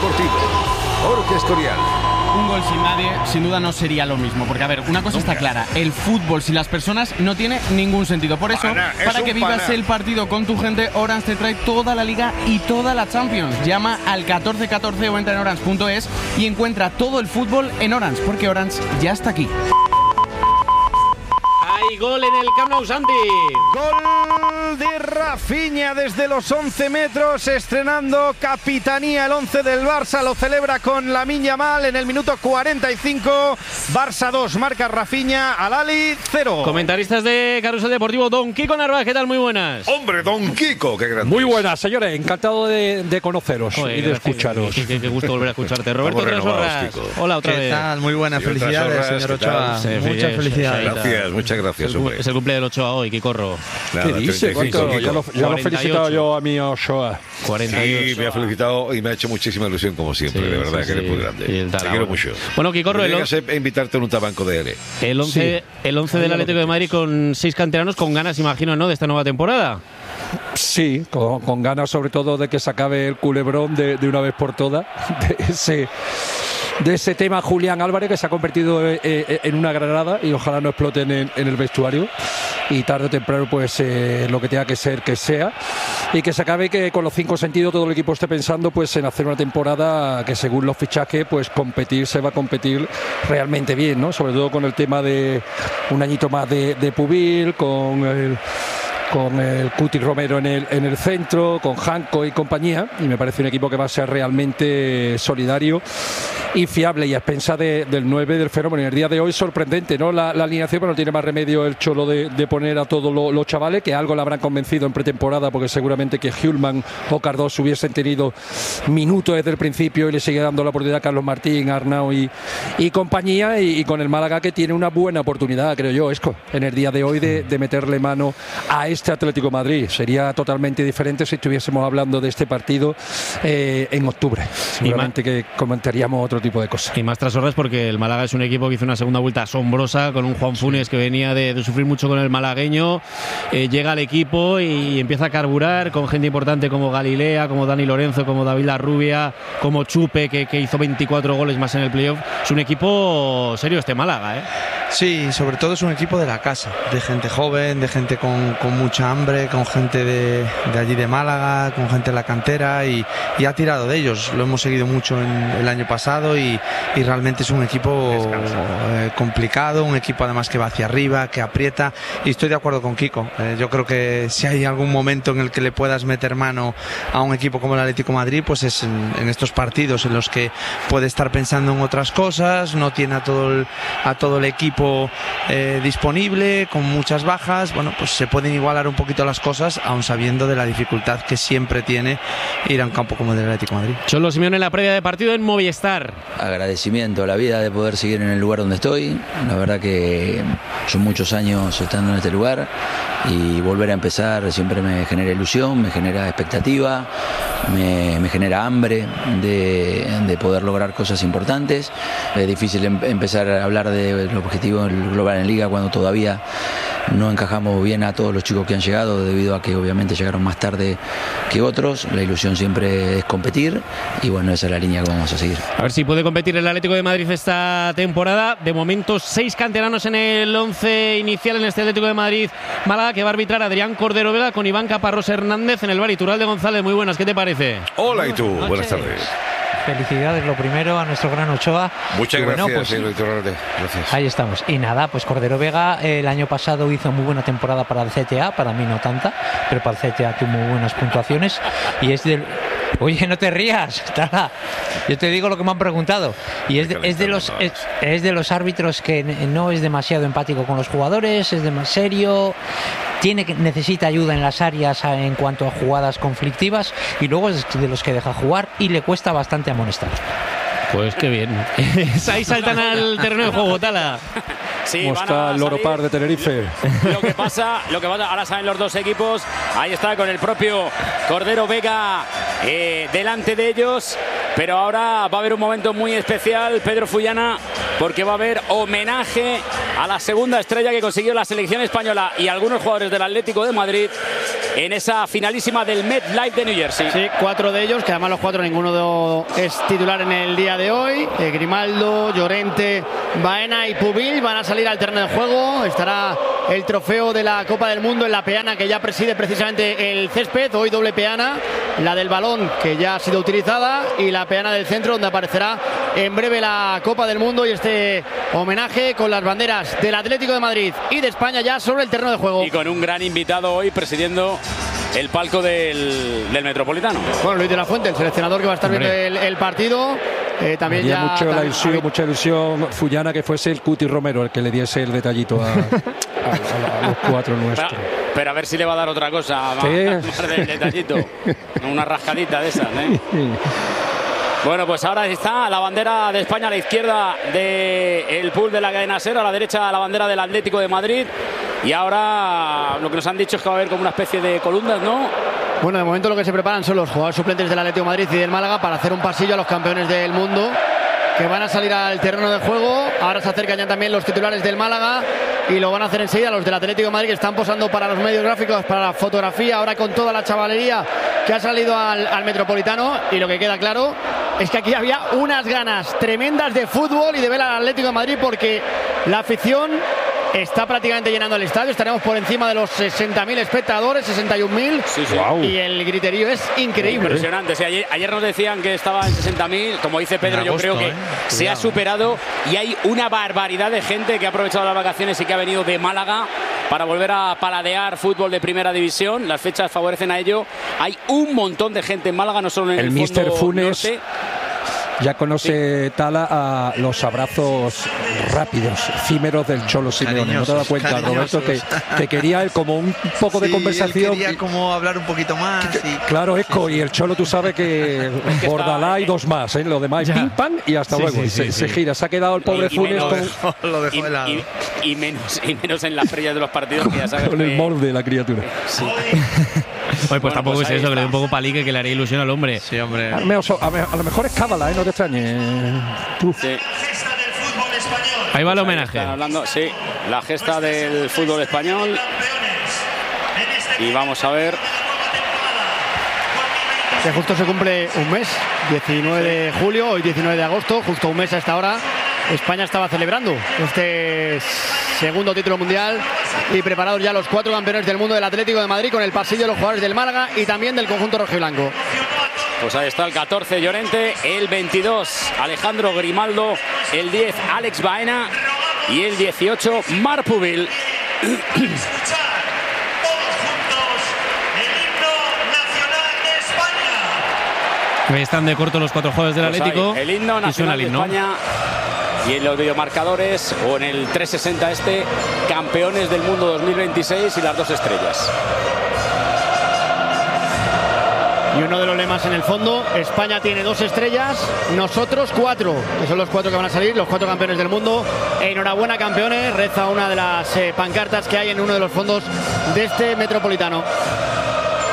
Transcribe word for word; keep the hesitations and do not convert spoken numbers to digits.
Deportivo. Jorge Escorial. Un gol sin nadie, sin duda no sería lo mismo. Porque, a ver, una cosa está clara. El fútbol sin las personas no tiene ningún sentido. Por eso, Pana, para que vivas pana. el partido con tu gente, Orange te trae toda la Liga y toda la Champions. Llama al catorce catorce o entra en orange punto es y encuentra todo el fútbol en Orange, porque Orange ya está aquí. Hay gol en el Camp Nou, Santi. Gol de Rafinha desde los once metros, estrenando capitanía el once del Barça. Lo celebra con Lamine Yamal en el minuto cuarenta y cinco. Barça dos, marca Rafinha, Al-Ahly cero. Comentaristas de Carrusel Deportivo, don Kiko Narváez, ¿qué tal? Muy buenas. Hombre, don Kiko, qué grande. Muy buenas, señores. Encantado de, de conoceros Joder, y de gracias. escucharos. Qué, qué- qué gusto volver a escucharte. Roberto Estamos renovados, Trasorras. Kiko. Hola otra ¿Qué vez. tal? Muy buenas, Señor felicidades, Trasorras, señor ¿qué tal? Ochoa. Sí, Muchas felicidades. felicidades. Gracias, muchas gracias, hombre. Es el cumple del Ochoa hoy, Kikorro. Nada, ¿Qué dice? treinta y cinco, ¿Cuánto? Kiko. Ya lo, ya lo he felicitado cuarenta y ocho. yo a mi Ochoa. cuarenta y ocho. Sí, me ha felicitado y me ha hecho muchísima ilusión, como siempre. Sí, de verdad, sí, que eres sí. muy Y grande. el Te talao. quiero mucho. Bueno, Kikorro, el, Podrías a invitarte en un tabanco de L. el once, el once del Atlético de Madrid con seis canteranos con ganas, imagino, ¿no?, de esta nueva temporada. Sí, con, con ganas sobre todo de que se acabe el culebrón de, de una vez por todas. De ese, de ese tema Julián Álvarez, que se ha convertido eh, eh, en una granada y ojalá no exploten en, en el vestuario. Y tarde o temprano, pues eh, lo que tenga que ser, que sea. Y que se acabe, que con los cinco sentidos todo el equipo esté pensando pues en hacer una temporada que, según los fichajes, pues competir, se va a competir realmente bien, ¿no? Sobre todo con el tema de un añito más de, de Pubil, con el con el Cuti Romero en el, en el centro, con Janko y compañía, y me parece un equipo que va a ser realmente solidario y fiable, y a expensa de, del nueve del fenómeno. En el día de hoy sorprendente, ¿no?, la, la alineación, pero no tiene más remedio el Cholo de, de poner a todos lo, los chavales, que algo le habrán convencido en pretemporada, porque seguramente que Hjulman o Cardoso hubiesen tenido minutos desde el principio y le sigue dando la oportunidad a Carlos Martín, Arnau y, y compañía, y, y con el Málaga, que tiene una buena oportunidad, creo yo, Esco, en el día de hoy de, de meterle mano a este Atlético de Madrid. Sería totalmente diferente si estuviésemos hablando de este partido eh, en octubre. Seguramente que comentaríamos otro tipo de cosas. Y más Trasorras, porque el Málaga es un equipo que hizo una segunda vuelta asombrosa con un Juan Funes que venía de, de sufrir mucho con el malagueño. Eh, llega al equipo y empieza a carburar con gente importante como Galilea, como Dani Lorenzo, como David Larrubia, como Chupe, que, que hizo veinticuatro goles más en el playoff. Es un equipo serio este Málaga, ¿eh? Sí, sobre todo es un equipo de la casa, de gente joven, de gente con, con mucha hambre, con gente de, de allí de Málaga, con gente de la cantera, y, y ha tirado de ellos. Lo hemos seguido mucho en el año pasado y, y realmente es un equipo eh, complicado, un equipo además que va hacia arriba, que aprieta, y estoy de acuerdo con Kiko. Eh, yo creo que si hay algún momento en el que le puedas meter mano a un equipo como el Atlético de Madrid, pues es en, en estos partidos en los que puede estar pensando en otras cosas, no tiene a todo el, a todo el equipo eh, disponible, con muchas bajas. Bueno, pues se pueden igualar un poquito las cosas, aun sabiendo de la dificultad que siempre tiene ir a un campo como el del Atlético de Madrid. Cholo Simeone en la previa de partido en Movistar. Agradecimiento a la vida de poder seguir en el lugar donde estoy. La verdad que son muchos años estando en este lugar, y volver a empezar siempre me genera ilusión, me genera expectativa, me, me genera hambre de, de poder lograr cosas importantes. Es difícil em, empezar a hablar del objetivo global en Liga cuando todavía no encajamos bien a todos los chicos que han llegado, debido a que obviamente llegaron más tarde que otros. La ilusión siempre es competir, y bueno, esa es la línea que vamos a seguir. A ver si puede competir el Atlético de Madrid esta temporada. De momento, seis canteranos en el once inicial en este Atlético de Madrid Málaga, que va a arbitrar Adrián Cordero Vega, con Iván Caparrós Hernández en el bar. Iturralde González, muy buenas, ¿qué te parece? Hola, y tú, buenas tardes. Felicidades, lo primero, a nuestro gran Ochoa. Muchas Y bueno, gracias, pues, señor Iturralde. Gracias. ahí estamos. Y nada, pues Cordero Vega eh, el año pasado hizo muy buena temporada para el C T A, para mí no tanta, pero para el C T A tuvo muy buenas puntuaciones. Y es del... Oye, no te rías, Tara. Yo te digo lo que me han preguntado. Y es de, es de los es, es de los árbitros que no es demasiado empático con los jugadores, es demasiado serio, tiene que, necesita ayuda en las áreas en cuanto a jugadas conflictivas, y luego es de los que deja jugar y le cuesta bastante amonestar. Pues qué bien. Ahí saltan al terreno de juego, Tala. Sí, ¿Cómo van está a el Loro salir. Par de Tenerife? Lo que pasa, lo que pasa, ahora salen los dos equipos. Ahí está con el propio Cordero Vega eh, delante de ellos. Pero ahora va a haber un momento muy especial, Pedro Fullana, porque va a haber homenaje a la segunda estrella que consiguió la selección española y algunos jugadores del Atlético de Madrid en esa finalísima del MetLife de New Jersey. Sí, cuatro de ellos, que además los cuatro ninguno de, es titular en el día de hoy. Eh, Grimaldo, Llorente, Baena y Pubil van a salir al terreno de juego. Estará el trofeo de la Copa del Mundo en la peana que ya preside precisamente el césped. Hoy doble peana, la del balón que ya ha sido utilizada y la peana del centro, donde aparecerá en breve la Copa del Mundo y este homenaje con las banderas del Atlético de Madrid y de España ya sobre el terreno de juego. Y con un gran invitado hoy presidiendo el palco del, del Metropolitano. Bueno, Luis de la Fuente, el seleccionador que va a estar Hombre. viendo el, el partido. Eh, también Había ya mucho la también- ilusión, mucha ilusión Fullana que fuese el Cuti Romero el que le diese el detallito a, a- a- a los cuatro nuestros. Pero, pero a ver si le va a dar otra cosa, más, Sí. más del detallito. Una rascadita de esas, ¿eh? Bueno, pues ahora está la bandera de España a la izquierda del pool de la cadena SER, a la derecha la bandera del Atlético de Madrid. Y ahora lo que nos han dicho es que va a haber como una especie de columnas, ¿no? Bueno, de momento lo que se preparan son los jugadores suplentes del Atlético de Madrid y del Málaga para hacer un pasillo a los campeones del mundo que van a salir al terreno de juego. Ahora se acercan ya también los titulares del Málaga y lo van a hacer enseguida los del Atlético de Madrid, que están posando para los medios gráficos, para la fotografía, ahora con toda la chavalería que ha salido al, al Metropolitano. Y lo que queda claro es que aquí había unas ganas tremendas de fútbol y de ver al Atlético de Madrid, porque la afición está prácticamente llenando el estadio. Estaremos por encima de los sesenta mil espectadores, sesenta y un mil. Sí, sí. Guau. Y el griterío es increíble. Impresionante. Sí, ayer, ayer nos decían que estaba en sesenta mil. Como dice Pedro, En yo agosto, creo que ¿eh? se ha Cuidado. superado y hay una barbaridad de gente que ha aprovechado las vacaciones y que ha venido de Málaga para volver a paladear fútbol de primera división. Las fechas favorecen a ello. Hay un montón de gente en Málaga, no solo en el, El fondo míster Funes norte. ya conoce Tala a los abrazos rápidos, efímeros del Cholo Simeone. ¿No te das cuenta, Roberto, que, que quería él como un poco de Sí, conversación? él quería y- como hablar un poquito más. Y... Claro, Esco, y el Cholo, tú sabes que que Bordalá está- y dos más, ¿eh? Lo demás, Ya. pim, pam, y hasta Sí, luego. sí, Y se, sí, se sí. gira, se ha quedado el pobre Y- y Funes menos- con, lo dejó Y, de lado. y- y menos, y menos en las previas de los partidos, que ya sabes con el que- molde la criatura. Oye, pues Bueno, tampoco pues es ahí eso, que le dé un está. poco palique, que le haría ilusión al hombre. Sí, hombre. A, lo mejor- a me- a lo mejor es cábala, ¿eh? No te extrañes. Tú. Sí. Ahí va el Ahí homenaje. están hablando, sí, la gesta del fútbol español. Y vamos a ver. Que justo se cumple un mes, diecinueve de julio, hoy diecinueve de agosto, justo un mes a esta hora. España estaba celebrando este segundo título mundial y preparados ya los cuatro campeones del mundo del Atlético de Madrid, con el pasillo de los jugadores del Málaga y también del conjunto rojiblanco. Pues ahí está el catorce, Llorente, el veintidós, Alejandro Grimaldo, el diez, Alex Baena y el dieciocho, Marc Pubil. Están de corto los cuatro jugadores del Pues Atlético. ahí, el himno y suena nacional el de himno. España. Y en los videomarcadores o en el trescientos sesenta este, campeones del mundo dos mil veintiséis y las dos estrellas. Y uno de los lemas en el fondo: España tiene dos estrellas, nosotros cuatro, que son los cuatro que van a salir, los cuatro campeones del mundo. Enhorabuena, campeones, reza una de las eh, pancartas que hay en uno de los fondos de este Metropolitano.